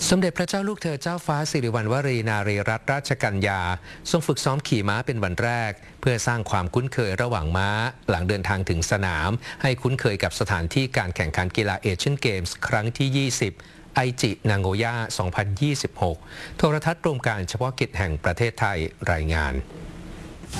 สมเด็จพระเจ้าลูกเธอเจ้าฟ้าสิริวัณวรีนารีรัตนราชกัญญาทรงฝึกซ้อมขี่ม้าเป็นวันแรกเพื่อสร้างความคุ้นเคยระหว่างม้าหลังเดินทางถึงสนามให้คุ้นเคยกับสถานที่การแข่งขันกีฬาเอเชียนเกมส์ครั้งที่ 20 ไอจินางโงย่า 2026 โทรทัศน์รวมการเฉพาะกิจแห่งประเทศไทยรายงาน